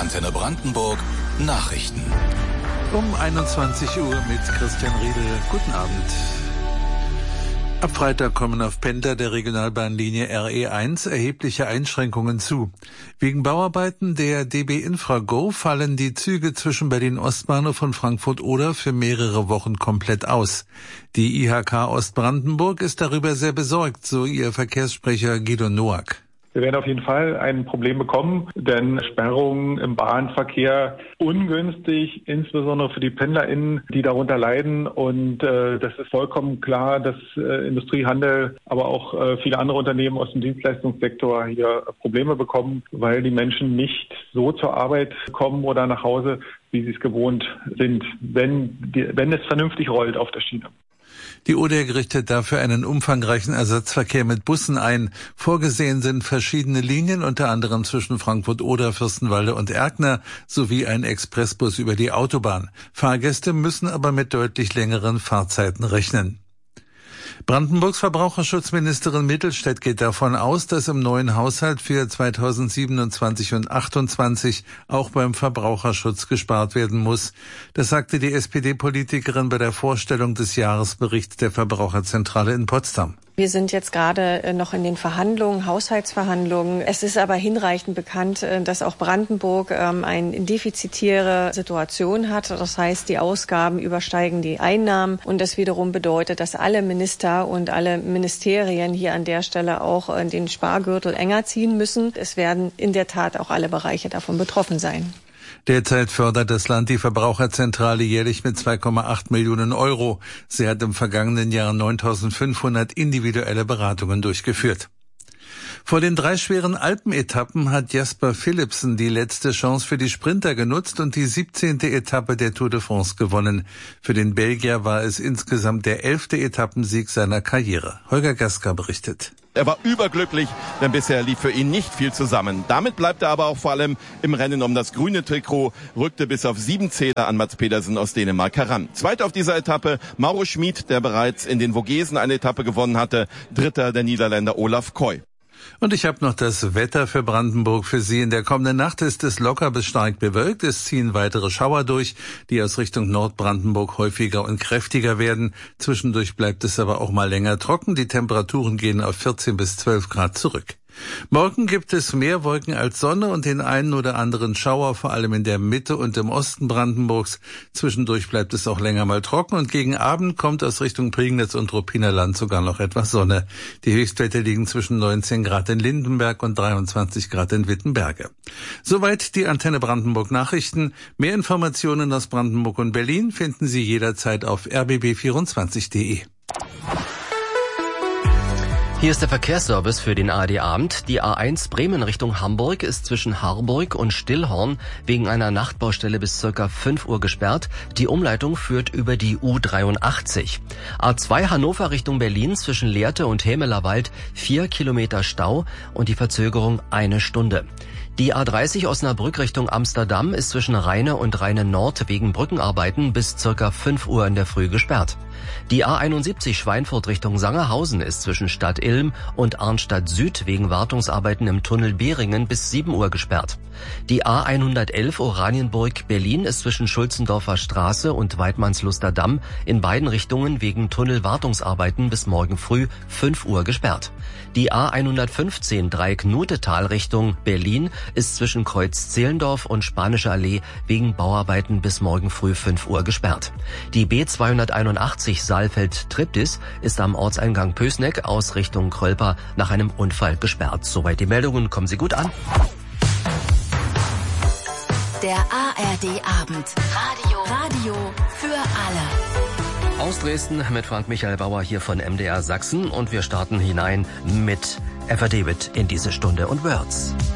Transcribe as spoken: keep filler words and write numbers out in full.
Antenne Brandenburg Nachrichten. Um einundzwanzig Uhr mit Christian Riedel. Guten Abend. Ab Freitag kommen auf Pendler der Regionalbahnlinie R E eins erhebliche Einschränkungen zu. Wegen Bauarbeiten der D B Infrago fallen die Züge zwischen Berlin-Ostbahnhof und Frankfurt-Oder für mehrere Wochen komplett aus. Die I H K Ostbrandenburg ist darüber sehr besorgt, so ihr Verkehrssprecher Guido Noack. Wir werden auf jeden Fall ein Problem bekommen, denn Sperrungen im Bahnverkehr ungünstig, insbesondere für die PendlerInnen, die darunter leiden. Und äh, das ist vollkommen klar, dass äh, Industrie, Handel, aber auch äh, viele andere Unternehmen aus dem Dienstleistungssektor hier Probleme bekommen, weil die Menschen nicht so zur Arbeit kommen oder nach Hause, wie sie es gewohnt sind, wenn, die, wenn es vernünftig rollt auf der Schiene. Die O D E G richtet dafür einen umfangreichen Ersatzverkehr mit Bussen ein. Vorgesehen sind verschiedene Linien, unter anderem zwischen Frankfurt-Oder, Fürstenwalde und Erkner, sowie ein Expressbus über die Autobahn. Fahrgäste müssen aber mit deutlich längeren Fahrzeiten rechnen. Brandenburgs Verbraucherschutzministerin Mittelstädt geht davon aus, dass im neuen Haushalt für zweitausendsiebenundzwanzig und achtundzwanzig auch beim Verbraucherschutz gespart werden muss. Das sagte die S P D-Politikerin bei der Vorstellung des Jahresberichts der Verbraucherzentrale in Potsdam. Wir sind jetzt gerade noch in den Verhandlungen, Haushaltsverhandlungen. Es ist aber hinreichend bekannt, dass auch Brandenburg eine defizitäre Situation hat. Das heißt, die Ausgaben übersteigen die Einnahmen. Und das wiederum bedeutet, dass alle Minister und alle Ministerien hier an der Stelle auch den Spargürtel enger ziehen müssen. Es werden in der Tat auch alle Bereiche davon betroffen sein. Derzeit fördert das Land die Verbraucherzentrale jährlich mit zwei Komma acht Millionen Euro. Sie hat im vergangenen Jahr neuntausendfünfhundert individuelle Beratungen durchgeführt. Vor den drei schweren Alpenetappen hat Jasper Philipsen die letzte Chance für die Sprinter genutzt und die siebzehnte Etappe der Tour de France gewonnen. Für den Belgier war es insgesamt der elfte Etappensieg seiner Karriere. Holger Gaska berichtet. Er war überglücklich, denn bisher lief für ihn nicht viel zusammen. Damit bleibt er aber auch vor allem im Rennen um das grüne Trikot, rückte bis auf sieben Zähler an Mats Pedersen aus Dänemark heran. Zweiter auf dieser Etappe Mauro Schmid, der bereits in den Vogesen eine Etappe gewonnen hatte. Dritter der Niederländer Olaf Koy. Und ich habe noch das Wetter für Brandenburg für Sie. In der kommenden Nacht ist es locker bis stark bewölkt. Es ziehen weitere Schauer durch, die aus Richtung Nordbrandenburg häufiger und kräftiger werden. Zwischendurch bleibt es aber auch mal länger trocken. Die Temperaturen gehen auf vierzehn bis zwölf Grad zurück. Morgen gibt es mehr Wolken als Sonne und den einen oder anderen Schauer, vor allem in der Mitte und im Osten Brandenburgs. Zwischendurch bleibt es auch länger mal trocken und gegen Abend kommt aus Richtung Prignitz und Ruppiner Land sogar noch etwas Sonne. Die Höchstwerte liegen zwischen neunzehn Grad in Lindenberg und dreiundzwanzig Grad in Wittenberge. Soweit die Antenne Brandenburg Nachrichten. Mehr Informationen aus Brandenburg und Berlin finden Sie jederzeit auf r b b vierundzwanzig punkt d e. Hier ist der Verkehrsservice für den A R D-Abend. Die A eins Bremen Richtung Hamburg ist zwischen Harburg und Stillhorn wegen einer Nachtbaustelle bis circa fünf Uhr gesperrt. Die Umleitung führt über die U dreiundachtzig. A zwei Hannover Richtung Berlin zwischen Lehrte und Hämelerwald vier Kilometer Stau und die Verzögerung eine Stunde. Die A dreißig Osnabrück Richtung Amsterdam ist zwischen Rheine und Rheine Nord wegen Brückenarbeiten bis circa fünf Uhr in der Früh gesperrt. Die A einundsiebzig Schweinfurt Richtung Sangerhausen ist zwischen Stadt Ilm und Arnstadt Süd wegen Wartungsarbeiten im Tunnel Behringen bis sieben Uhr gesperrt. Die A hundertelf Oranienburg Berlin ist zwischen Schulzendorfer Straße und Weidmannsluster Damm in beiden Richtungen wegen Tunnelwartungsarbeiten bis morgen früh fünf Uhr gesperrt. Die A hundertfünfzehn Dreieck-Nutetal Richtung Berlin ist zwischen Kreuz Zehlendorf und Spanische Allee wegen Bauarbeiten bis morgen früh fünf Uhr gesperrt. Die B zweihunderteinundachtzig Saalfeld-Triptis ist am Ortseingang Pößneck aus Richtung Krölper nach einem Unfall gesperrt. Soweit die Meldungen, kommen Sie gut an. Der A R D-Abend. Radio. Radio für alle. Aus Dresden mit Frank Michael Bauer hier von M D R Sachsen und wir starten hinein mit Eva David in diese Stunde und Words.